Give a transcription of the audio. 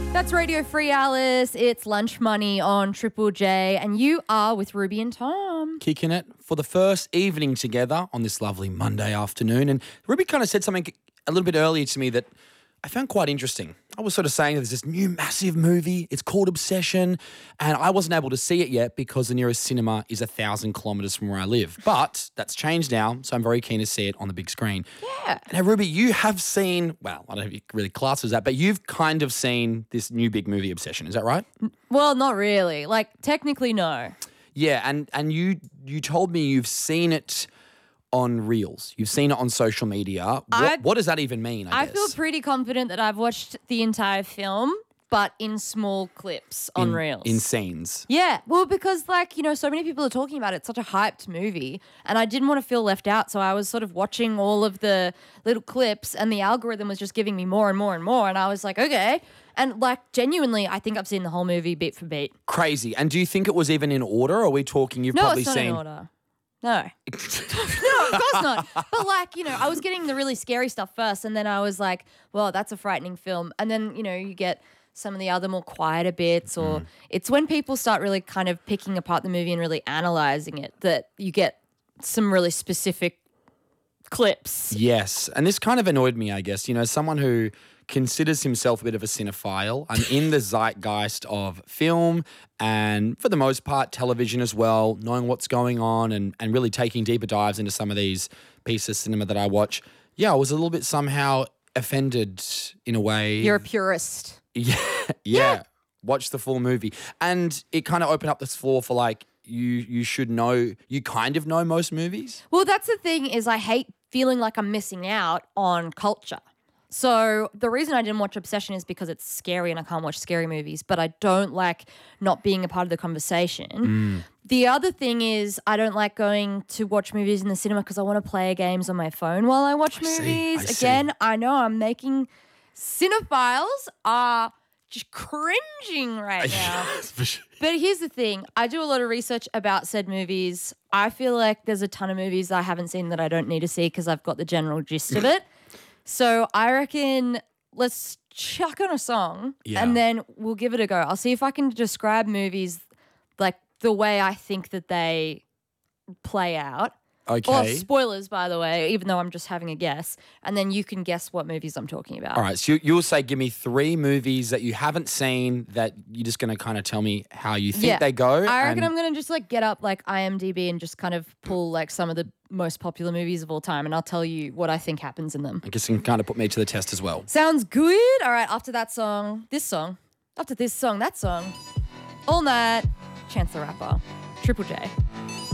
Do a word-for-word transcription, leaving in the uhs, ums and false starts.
That's Radio Free Alice. It's Lunch Money on Triple J, and you are with Ruby and Tom. Kicking it for the first evening together on this lovely Monday afternoon. And Ruby kind of said something a little bit earlier to me that I found quite interesting. I was sort of saying there's this new massive movie. It's called Obsession, and I wasn't able to see it yet because the nearest cinema is a thousand kilometres from where I live. But that's changed now, so I'm very keen to see it on the big screen. Yeah. Now, Ruby, you have seen, well, I don't know if you really class it as that, but you've kind of seen this new big movie, Obsession. Is that right? Well, not really. Like, technically, no. Yeah, and and you you told me you've seen it on Reels. You've seen it on social media. What, I- what does that even mean, I, I guess? feel pretty confident that I've watched the entire film, but in small clips on in, Reels. In scenes. Yeah, well, because, like, you know, so many people are talking about it. It's such a hyped movie, and I didn't want to feel left out, so I was sort of watching all of the little clips, and the algorithm was just giving me more and more and more, and I was like, okay. And, like, genuinely, I think I've seen the whole movie beat for beat. Crazy. And do you think it was even in order, or are we talking you've No, probably it's not seen... in order. No. No, of course not. But, like, you know, I was getting the really scary stuff first, and then I was like, well, that's a frightening film. And then, you know, you get some of the other more quieter bits, or mm. it's when people start really kind of picking apart the movie and really analysing it that you get some really specific clips. Yes. And this kind of annoyed me, I guess. You know, someone who considers himself a bit of a cinephile. I'm in the zeitgeist of film and, for the most part, television as well, knowing what's going on and, and really taking deeper dives into some of these pieces of cinema that I watch. Yeah, I was a little bit somehow offended in a way. You're a purist. Yeah, yeah. yeah. Watch the full movie. And it kind of opened up this floor for, like, you you should know, you kind of know most movies. Well, that's the thing is I hate feeling like I'm missing out on culture. So the reason I didn't watch Obsession is because it's scary and I can't watch scary movies, but I don't like not being a part of the conversation. Mm. The other thing is I don't like going to watch movies in the cinema because I want to play games on my phone while I watch I movies. see, I Again, see. I know I'm making cinephiles are just cringing right now. But here's the thing. I do a lot of research about said movies. I feel like there's a ton of movies I haven't seen that I don't need to see because I've got the general gist of it. So I reckon let's chuck on a song Yeah. and then we'll give it a go. I'll see if I can describe movies like the way I think that they play out. Okay. Or spoilers, by the way, even though I'm just having a guess. And then you can guess what movies I'm talking about. All right. So you, you'll say, give me three movies that you haven't seen that you're just going to kind of tell me how you think Yeah. they go. I reckon and- I'm going to just like get up like IMDb and just kind of pull like some of the most popular movies of all time and I'll tell you what I think happens in them. I guess you can kind of put me to the test as well. Sounds good. All right. After that song, this song. After this song, that song. All Night, Chance the Rapper, Triple J.